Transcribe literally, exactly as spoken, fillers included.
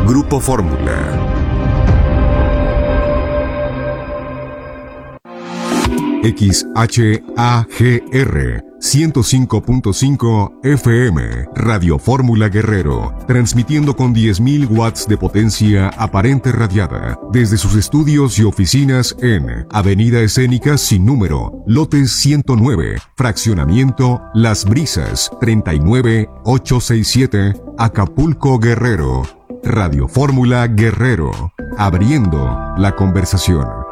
Grupo Fórmula. X H A G R ciento cinco punto cinco F M, Radio Fórmula Guerrero, transmitiendo con diez mil watts de potencia aparente radiada, desde sus estudios y oficinas en Avenida Escénica Sin Número, Lote ciento nueve, Fraccionamiento Las Brisas, treinta y nueve mil ochocientos sesenta y siete, Acapulco, Guerrero. Radio Fórmula Guerrero, abriendo la conversación.